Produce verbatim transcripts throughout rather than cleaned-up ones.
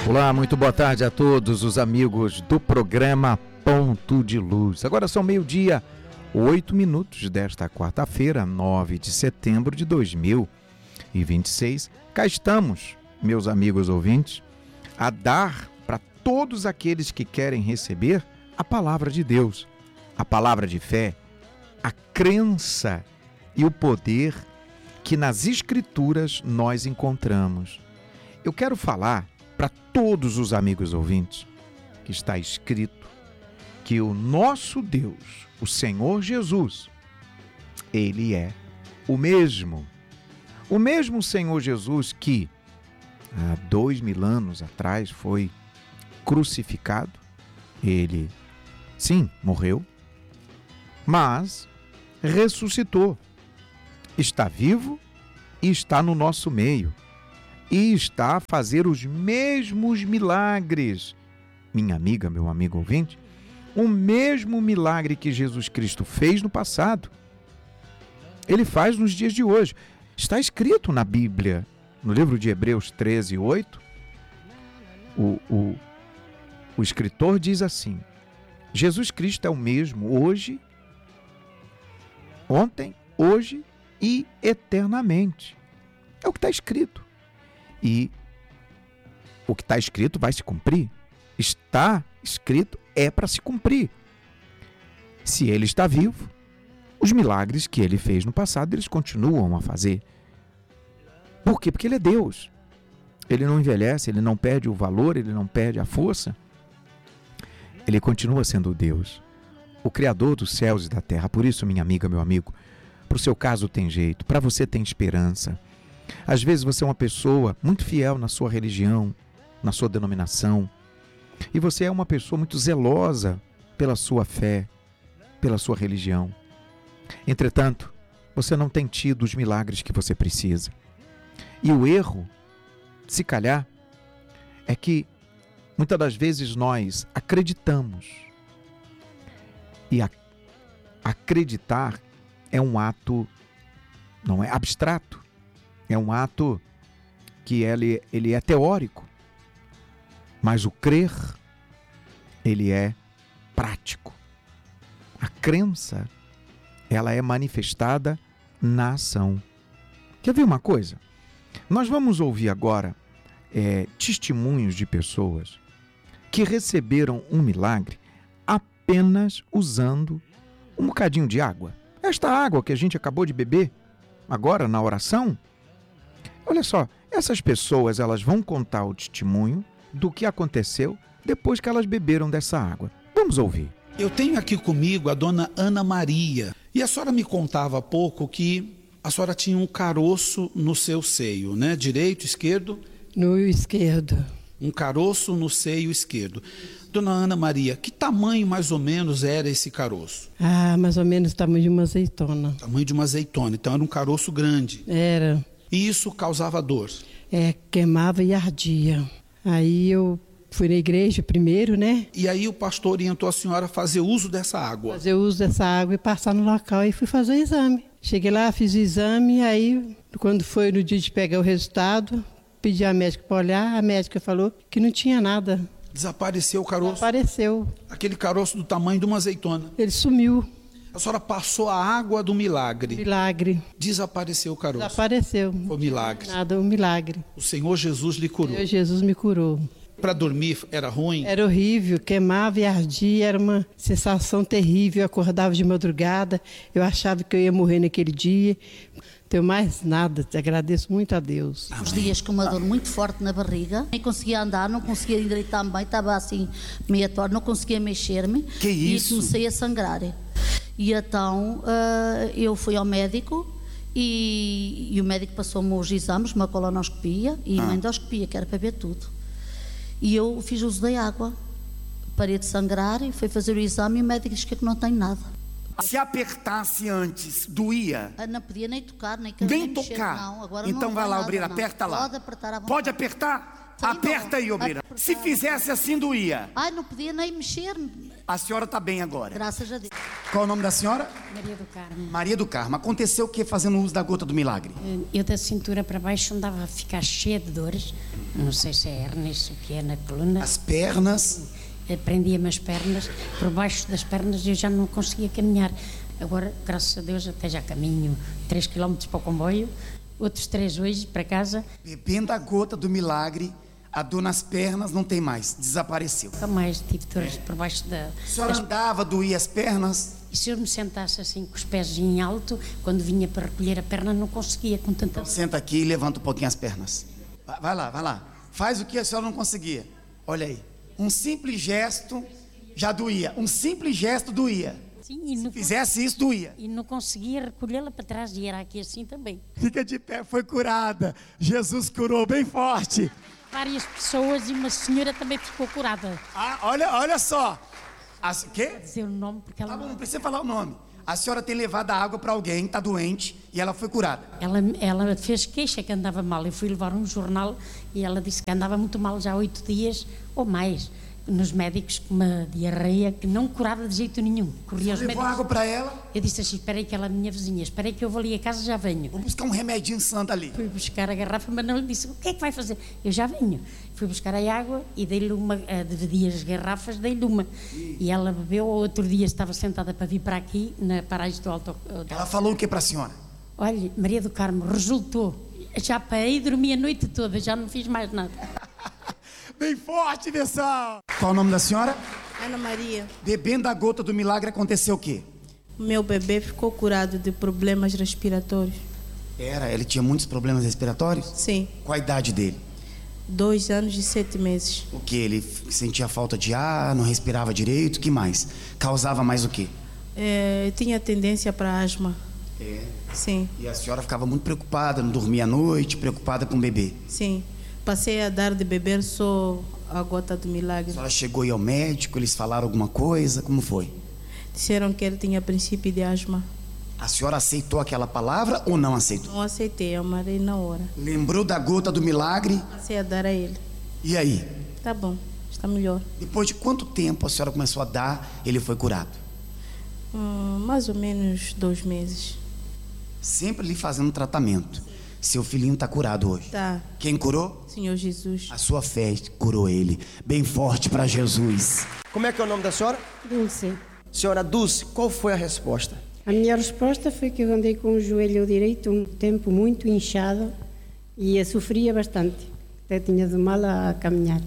Olá, muito boa tarde a todos os amigos do programa Ponto de Luz. Agora são meio-dia, oito minutos desta quarta-feira, nove de setembro de dois mil e vinte e seis. Cá estamos, meus amigos ouvintes, a dar para todos aqueles que querem receber a palavra de Deus, a palavra de fé, a crença e o poder que nas Escrituras nós encontramos. Eu quero falar para todos os amigos ouvintes que está escrito que o nosso Deus, o Senhor Jesus, Ele é o mesmo. O mesmo Senhor Jesus que há dois mil anos atrás foi crucificado. Ele, sim, morreu, mas ressuscitou. Está vivo e está no nosso meio. E está a fazer os mesmos milagres. Minha amiga, meu amigo ouvinte, o mesmo milagre que Jesus Cristo fez no passado, Ele faz nos dias de hoje. Está escrito na Bíblia, no livro de Hebreus treze, oito, o, o, o escritor diz assim: Jesus Cristo é o mesmo hoje, ontem, hoje e eternamente. É o que está escrito. E o que está escrito vai se cumprir. Está escrito é para se cumprir. Se Ele está vivo, os milagres que Ele fez no passado, eles continuam a fazer. Por quê? Porque Ele é Deus. Ele não envelhece, Ele não perde o valor, Ele não perde a força. Ele continua sendo Deus, o Criador dos céus e da terra. Por isso, minha amiga, meu amigo, para o seu caso tem jeito, para você tem esperança. Às vezes você é uma pessoa muito fiel na sua religião, na sua denominação, e você é uma pessoa muito zelosa pela sua fé, pela sua religião. Entretanto, você não tem tido os milagres que você precisa. E o erro, se calhar, é que muitas das vezes nós acreditamos. E a, acreditar é um ato, não é abstrato. É um ato que ele, ele é teórico, mas o crer, ele é prático. A crença, ela é manifestada na ação. Quer ver uma coisa? Nós vamos ouvir agora é, testemunhos de pessoas que receberam um milagre apenas usando um bocadinho de água. Esta água que a gente acabou de beber, agora na oração. Olha só, essas pessoas elas vão contar o testemunho do que aconteceu depois que elas beberam dessa água. Vamos ouvir. Eu tenho aqui comigo a dona Ana Maria. E a senhora me contava há pouco que a senhora tinha um caroço no seu seio, né? Direito, esquerdo? No esquerdo. Um caroço no seio esquerdo. Dona Ana Maria, que tamanho mais ou menos era esse caroço? Ah, mais ou menos o tamanho de uma azeitona. Tamanho de uma azeitona, então era um caroço grande. Era. E isso causava dor? É, queimava e ardia. Aí eu fui na igreja primeiro, né? E aí o pastor orientou a senhora a fazer uso dessa água? Fazer uso dessa água e passar no local e fui fazer o exame. Cheguei lá, fiz o exame, aí quando foi no dia de pegar o resultado, pedi à médica para olhar, a médica falou que não tinha nada. Desapareceu o caroço? Desapareceu. Aquele caroço do tamanho de uma azeitona? Ele sumiu. A senhora passou a água do milagre. Milagre. Desapareceu o caroço. Desapareceu. Foi milagre. Nada, um milagre. O Senhor Jesus lhe curou. O Senhor Jesus me curou. Para dormir era ruim? Era horrível, queimava e ardia, era uma sensação terrível. Eu acordava de madrugada, eu achava que eu ia morrer naquele dia. Não tenho mais nada, te agradeço muito a Deus. Os dias com uma dor muito forte na barriga, nem conseguia andar, não conseguia endireitar-me bem, estava assim meia torta, não conseguia mexer-me. Que isso? E comecei a sangrar. E então uh, eu fui ao médico e, e o médico passou-me os exames, uma colonoscopia e uma ah. endoscopia, que era para ver tudo. E eu fiz uso da água, parei de sangrar e fui fazer o exame e o médico disse que não tenho nada. Se apertasse antes, doía? Ah, não podia nem tocar, nem, nem, nem tocar. Mexer, não. Agora então não vai lá, nada, Obreira, não. aperta lá. Pode apertar à vontade. Pode apertar? Sim, aperta não. aí, Obreira. Apertar. Se fizesse assim, doía. Ai, não podia nem mexer-me. A senhora está bem agora. Graças a Deus. Qual o nome da senhora? Maria do Carmo. Maria do Carmo. Aconteceu o que fazendo uso da gota do milagre? Eu da cintura para baixo andava a ficar cheia de dores. Não sei se é hernias, o que é na coluna. As pernas? Prendia-me as pernas. Por baixo das pernas eu já não conseguia caminhar. Agora, graças a Deus, até já caminho três quilómetros para o comboio. Outros três hoje para casa. Bebendo a gota do milagre, a dor nas pernas não tem mais, desapareceu. Nunca mais tive dores por baixo da... A senhora das... andava, doía as pernas? E se eu me sentasse assim com os pés em alto, quando vinha para recolher a perna, não conseguia com tanta... Então senta aqui e levanta um pouquinho as pernas. Vai, vai lá, vai lá. Faz o que a senhora não conseguia. Olha aí. Um simples gesto já doía. Um simples gesto doía. Sim, e não Se fizesse isso, doía. E não conseguia recolhê-la para trás, e era aqui assim também. Fica de pé, foi curada. Jesus curou bem forte. Várias pessoas e uma senhora também ficou curada. Ah, olha, olha só. A, quê? Vou dizer o nome porque ela... Tá bom, não precisa falar o nome. A senhora tem levado a água para alguém, está doente, e ela foi curada. Ela, ela fez queixa que andava mal. Eu fui levar um jornal e ela disse que andava muito mal já há oito dias ou mais. Nos médicos com uma diarreia que não curava de jeito nenhum. Corria aos levou médicos. água para ela? Eu disse assim, espera aí que ela é minha vizinha, espera aí que eu vou ali a casa, já venho. Vou buscar um remedinho santo ali. Fui buscar a garrafa, mas não lhe disse, o que é que vai fazer? Eu já venho. Fui buscar a água e dei-lhe uma, dividi as garrafas, dei-lhe uma. E ela bebeu, outro dia estava sentada para vir para aqui, na paragem do Alto... Do... Ela falou o que para a senhora? Olha, Maria do Carmo, resultou. Já parei e dormi a noite toda, já não fiz mais nada. Bem forte, Bessão! Qual o nome da senhora? Ana Maria. Bebendo a gota do milagre aconteceu o quê? Meu bebê ficou curado de problemas respiratórios. Era, ele tinha muitos problemas respiratórios? Sim. Qual a idade dele? Dois anos e sete meses. O que? Ele sentia falta de ar, não respirava direito, o que mais? Causava mais o quê? É, tinha tendência para asma. É? Sim. E a senhora ficava muito preocupada, não dormia à noite, preocupada com o bebê? Sim. Passei a dar de beber só a gota do milagre. A senhora chegou aí ao médico, eles falaram alguma coisa, como foi? Disseram que ele tinha princípio de asma. A senhora aceitou aquela palavra ou não aceitou? Não aceitei, amarei na hora. Lembrou da gota do milagre? Passei a dar a ele. E aí? Tá bom, está melhor. Depois de quanto tempo a senhora começou a dar, ele foi curado? Hum, mais ou menos dois meses. Sempre lhe fazendo tratamento. Seu filhinho está curado hoje. Tá. Quem curou? Senhor Jesus. A sua fé curou ele. Bem forte para Jesus. Como é que é o nome da senhora? Dulce. Senhora Dulce, qual foi a resposta? A minha resposta foi que eu andei com o joelho direito um tempo muito inchado e sofria bastante. Até tinha de mal a caminhar.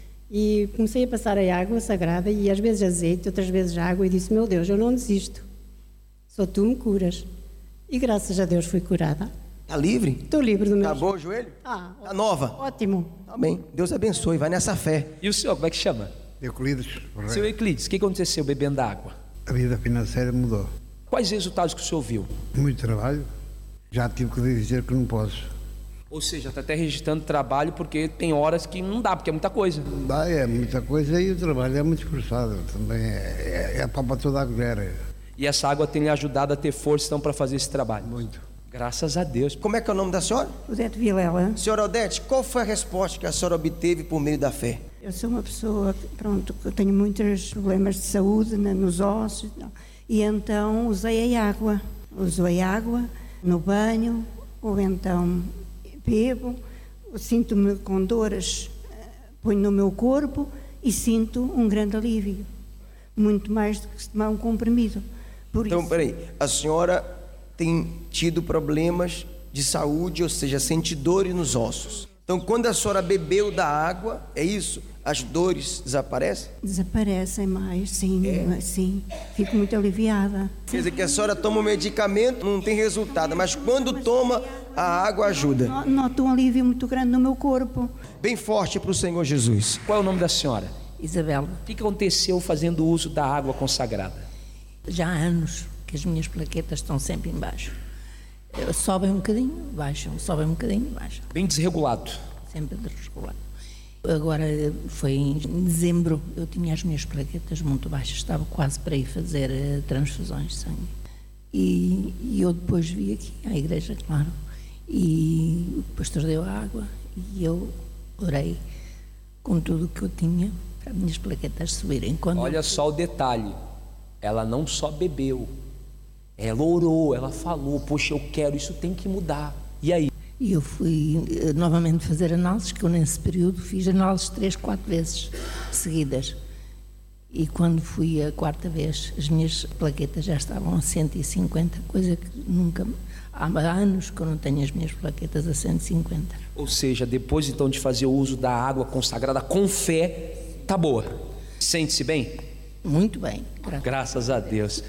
E comecei a passar a água sagrada e às vezes azeite, outras vezes água e disse, meu Deus, eu não desisto. Só tu me curas. E graças a Deus fui curada. Tá livre? Estou livre do meu... Tá bom o joelho? Ah, tá nova? Ótimo. Tá bem. Deus abençoe, vai nessa fé. E o senhor, como é que chama? Euclides. Seu Euclides, o que aconteceu bebendo água? A vida financeira mudou. Quais resultados que o senhor viu? Muito trabalho. Já tive que dizer que não posso. Ou seja, está até registrando trabalho porque tem horas que não dá, porque é muita coisa. Não dá, é muita coisa e o trabalho é muito esforçado. Também é, é, é para toda a colher. E essa água tem lhe ajudado a ter força então para fazer esse trabalho? Muito. Graças a Deus. Como é que é o nome da senhora? Odete Vilela. Senhora Odete, qual foi a resposta que a senhora obteve por meio da fé? Eu sou uma pessoa, pronto, que eu tenho muitos problemas de saúde né, nos ossos. E então usei a água. Usei água no banho, ou então bebo, sinto-me com dores, ponho no meu corpo e sinto um grande alívio. Muito mais do que se tomar um comprimido. Por então, isso... peraí, a senhora tem tido problemas de saúde, ou seja, sente dores nos ossos. Então, quando a senhora bebeu da água, é isso? As dores desaparecem? Desaparecem mais, sim, é. sim. Fico muito aliviada. Quer dizer que a senhora toma o medicamento, não tem resultado, mas quando toma, a água ajuda. Noto um alívio muito grande no meu corpo. Bem forte para o Senhor Jesus. Qual é o nome da senhora? Isabela. O que aconteceu fazendo uso da água consagrada? Já há anos que as minhas plaquetas estão sempre em baixo. Sobem um bocadinho, baixam, sobem um bocadinho, baixam. Bem desregulado. Sempre desregulado. Agora foi em dezembro, eu tinha as minhas plaquetas muito baixas, estava quase para ir fazer transfusões de sangue. E, e eu depois vi aqui à igreja, claro, e o pastor deu a água e eu orei com tudo o que eu tinha para as minhas plaquetas subirem. Quando Olha eu... só o detalhe. ela não só bebeu, ela orou, ela falou, poxa, eu quero, isso tem que mudar. E aí? E eu fui uh, novamente fazer análises, que eu nesse período fiz análises três, quatro vezes seguidas. E quando fui a quarta vez, as minhas plaquetas já estavam a cento e cinquenta, coisa que nunca... Há anos que eu não tenho as minhas plaquetas a cento e cinquenta. Ou seja, depois então de fazer o uso da água consagrada com fé, tá boa. Sente-se bem? Muito bem. Graças, graças a Deus.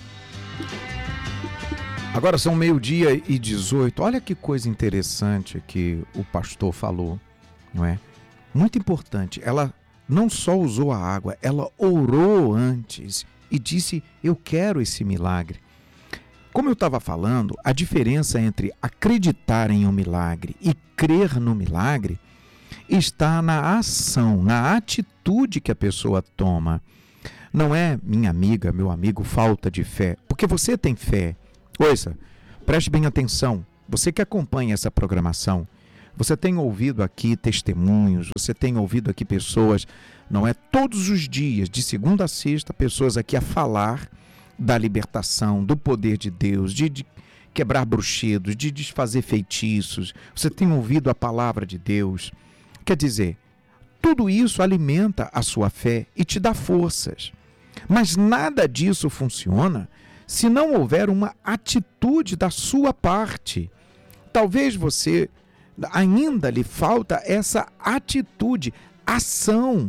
Agora são meio-dia e dezoito. Olha que coisa interessante que o pastor falou, não é? Muito importante. Ela não só usou a água, ela orou antes e disse, eu quero esse milagre. Como eu estava falando, a diferença entre acreditar em um milagre e crer no milagre está na ação, na atitude que a pessoa toma. Não é, minha amiga, meu amigo, falta de fé, porque você tem fé. Ouça, preste bem atenção, você que acompanha essa programação, você tem ouvido aqui testemunhos, você tem ouvido aqui pessoas, não é todos os dias, de segunda a sexta, pessoas aqui a falar da libertação, do poder de Deus, de, de quebrar bruxedos, de desfazer feitiços. Você tem ouvido a palavra de Deus. Quer dizer, tudo isso alimenta a sua fé e te dá forças. Mas nada disso funciona se não houver uma atitude da sua parte. Talvez você ainda lhe falta essa atitude, ação.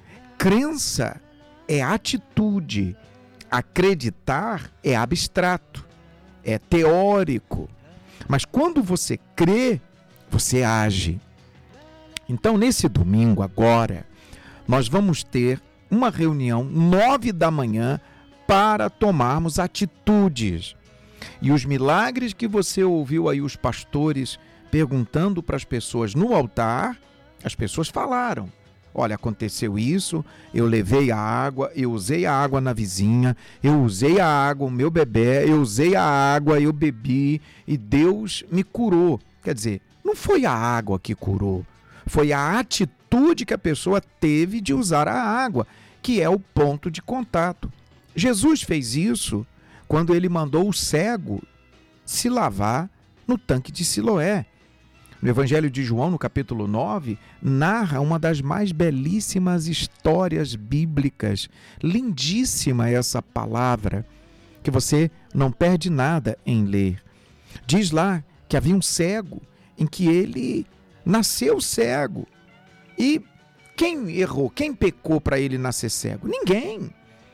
Crença é atitude. Acreditar é abstrato, é teórico, mas quando você crê, você age. Então, nesse domingo agora, nós vamos ter uma reunião nove da manhã para tomarmos atitudes. E os milagres que você ouviu aí os pastores perguntando para as pessoas no altar, as pessoas falaram. Olha, aconteceu isso, eu levei a água, eu usei a água na vizinha, eu usei a água, o meu bebê, eu usei a água, eu bebi e Deus me curou. Quer dizer, não foi a água que curou, foi a atitude que a pessoa teve de usar a água, que é o ponto de contato. Jesus fez isso quando ele mandou o cego se lavar no tanque de Siloé. No Evangelho de João, no capítulo nove, narra uma das mais belíssimas histórias bíblicas. Lindíssima essa palavra, que você não perde nada em ler. Diz lá que havia um cego, em que ele nasceu cego. E quem errou? Quem pecou para ele nascer cego? Ninguém.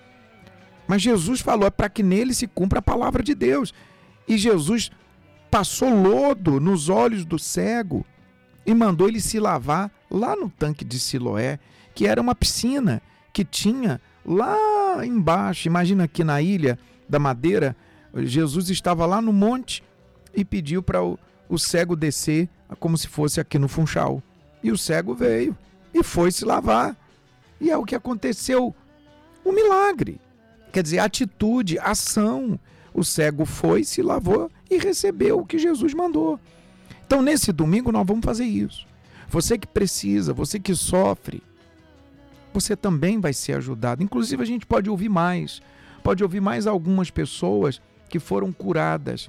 Mas Jesus falou, é para que nele se cumpra a palavra de Deus. E Jesus passou lodo nos olhos do cego e mandou ele se lavar lá no tanque de Siloé, que era uma piscina que tinha lá embaixo. Imagina aqui na Ilha da Madeira, Jesus estava lá no monte e pediu para o, o cego descer como se fosse aqui no Funchal. E o cego veio e foi se lavar. E é o que aconteceu, um milagre. Quer dizer, atitude, ação. O cego foi, se lavou e recebeu o que Jesus mandou. Então, nesse domingo, nós vamos fazer isso. Você que precisa, você que sofre, você também vai ser ajudado. Inclusive, a gente pode ouvir mais. Pode ouvir mais algumas pessoas que foram curadas,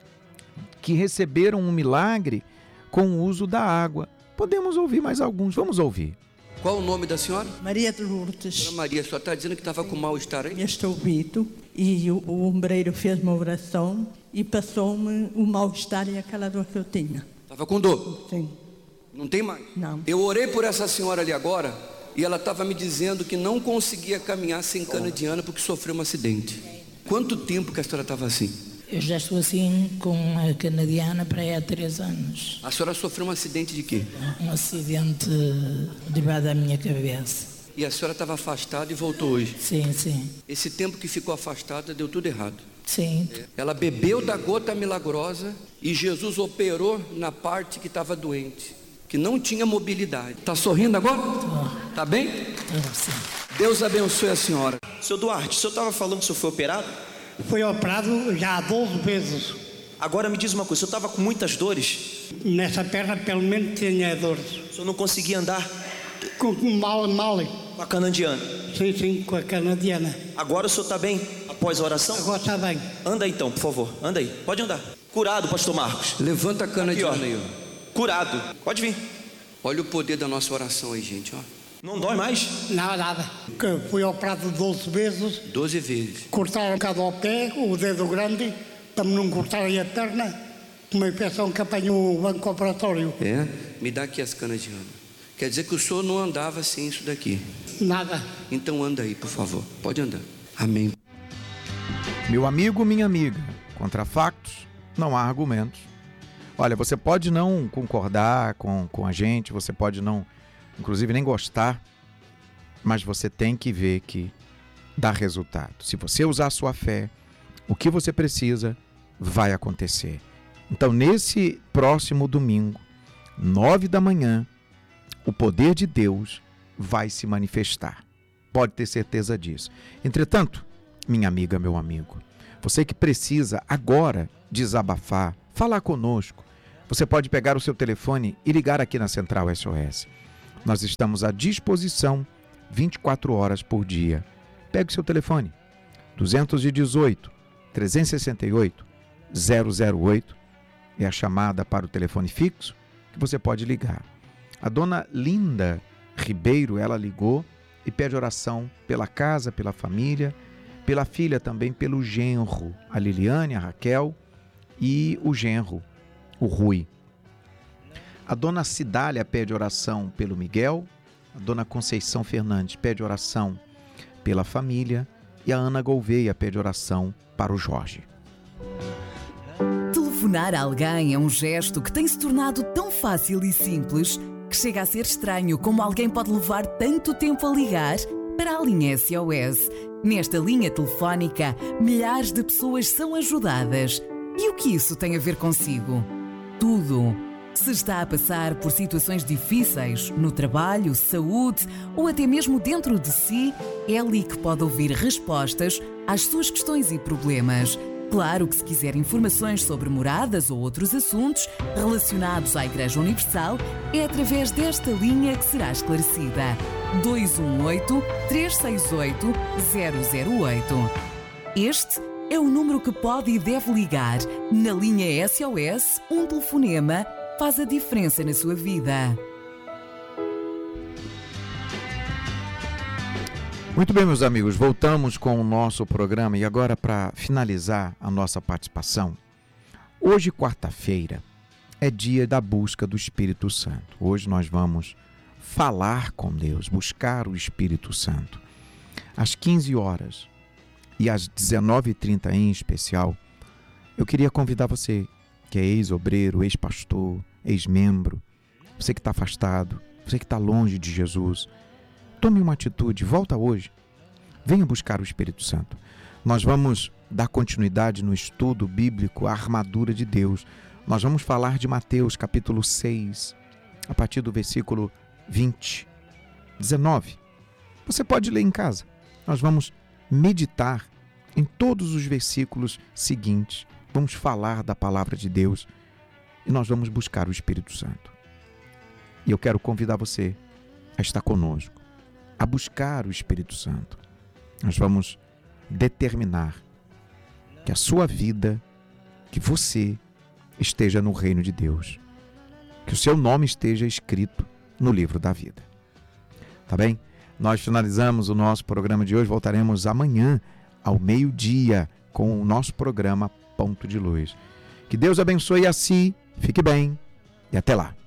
que receberam um milagre com o uso da água. Podemos ouvir mais alguns. Vamos ouvir. Qual o nome da senhora? Maria de Lourdes. Dona Maria, a senhora está dizendo que estava com mal-estar aí? Este ouvido, e o, o ombreiro fez uma oração e passou-me o mal-estar e aquela dor que eu tinha. Estava com dor? Sim. Não tem mais? Não. Eu orei por essa senhora ali agora e ela estava me dizendo que não conseguia caminhar sem canadiana porque sofreu um acidente. Quanto tempo que a senhora estava assim? Eu já estou assim com a canadiana para aí há três anos. A senhora sofreu um acidente de quê? Um acidente debaixo da minha cabeça. E a senhora estava afastada e voltou hoje? Sim, sim. Esse tempo que ficou afastada deu tudo errado? Sim. Ela bebeu da gota milagrosa e Jesus operou na parte que estava doente, que não tinha mobilidade. Está sorrindo agora? Estou. Está bem? Estou, sim. Deus abençoe a senhora. Seu Duarte, o senhor estava falando que o senhor foi operado? Fui operado já doze vezes. Agora me diz uma coisa, o senhor estava com muitas dores? Nessa perna pelo menos tinha dores. O senhor não conseguia andar? Com mal, mal. Com a canadiana? Sim, sim, com a canadiana. Agora o senhor está bem? após a oração? Agora está bem. Anda aí então, por favor. Anda aí. Pode andar. Curado, pastor Marcos. Levanta a cana Aqui, de ó. ano aí, ó. Curado. Pode vir. Olha o poder da nossa oração aí, gente, ó. Não dói mais? Não, nada. Que fui operado doze vezes. doze vezes. Cortaram um bocado ao pé, o dedo grande, para me não cortarem a perna. Uma infecção que apanhou o banco operatório. É? Me dá aqui as canas de ano. Quer dizer que o senhor não andava sem isso daqui? Nada. Então anda aí, por favor. Pode andar. Amém. Meu amigo, minha amiga, contra factos não há argumentos. Olha, você pode não concordar com, com a gente, você pode não, inclusive, nem gostar, mas você tem que ver que dá resultado. Se você usar a sua fé, o que você precisa vai acontecer. Então, nesse próximo domingo, nove da manhã, o poder de Deus vai se manifestar. Pode ter certeza disso. Entretanto, minha amiga, meu amigo, você que precisa agora desabafar, falar conosco, você pode pegar o seu telefone e ligar aqui na Central S O S. Nós estamos à disposição vinte e quatro horas por dia. Pegue o seu telefone, dois um oito, três seis oito, zero zero oito, é a chamada para o telefone fixo que você pode ligar. A dona Linda Ribeiro, ela ligou e pede oração pela casa, pela família, pela filha também, pelo genro, a Liliane, a Raquel e o genro, o Rui. A dona Cidália pede oração pelo Miguel, a dona Conceição Fernandes pede oração pela família e a Ana Gouveia pede oração para o Jorge. Telefonar a alguém é um gesto que tem se tornado tão fácil e simples que chega a ser estranho como alguém pode levar tanto tempo a ligar para a linha S O S. Nesta linha telefónica, milhares de pessoas são ajudadas. E o que isso tem a ver consigo? Tudo. Se está a passar por situações difíceis, no trabalho, saúde ou até mesmo dentro de si, é ali que pode ouvir respostas às suas questões e problemas. Claro que se quiser informações sobre moradas ou outros assuntos relacionados à Igreja Universal, é através desta linha que será esclarecida. dois um oito, três seis oito, zero zero oito. Este é o número que pode e deve ligar. Na linha S O S, um telefonema faz a diferença na sua vida. Muito bem, meus amigos, voltamos com o nosso programa e agora, para finalizar a nossa participação, hoje, quarta-feira, é dia da busca do Espírito Santo. Hoje nós vamos falar com Deus, buscar o Espírito Santo. Às quinze horas e às dezenove e trinta em especial, eu queria convidar você, que é ex-obreiro, ex-pastor, ex-membro, você que está afastado, você que está longe de Jesus, tome uma atitude, volta hoje, venha buscar o Espírito Santo. Nós vamos dar continuidade no estudo bíblico, a armadura de Deus. Nós vamos falar de Mateus capítulo seis, a partir do versículo vinte, dezenove. Você pode ler em casa. Nós vamos meditar em todos os versículos seguintes. Vamos falar da palavra de Deus e nós vamos buscar o Espírito Santo. E eu quero convidar você a estar conosco, a buscar o Espírito Santo. Nós vamos determinar que a sua vida, que você esteja no reino de Deus, que o seu nome esteja escrito no livro da vida. Tá bem? Nós finalizamos o nosso programa de hoje, voltaremos amanhã ao meio-dia com o nosso programa Ponto de Luz. Que Deus abençoe a si, fique bem e até lá.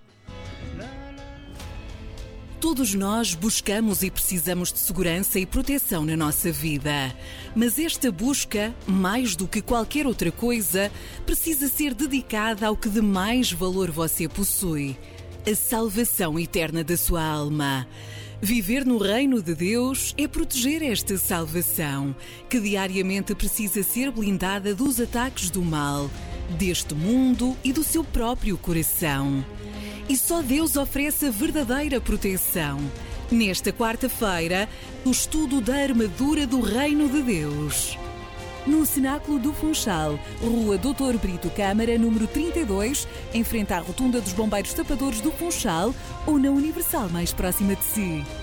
Todos nós buscamos e precisamos de segurança e proteção na nossa vida. Mas esta busca, mais do que qualquer outra coisa, precisa ser dedicada ao que de mais valor você possui: a salvação eterna da sua alma. Viver no reino de Deus é proteger esta salvação, que diariamente precisa ser blindada dos ataques do mal, deste mundo e do seu próprio coração. E só Deus oferece a verdadeira proteção. Nesta quarta-feira, o estudo da armadura do Reino de Deus. No Cenáculo do Funchal, Rua doutor Brito Câmara, número trinta e dois, em frente à Rotunda dos Bombeiros Tapadores do Funchal, ou na Universal mais próxima de si.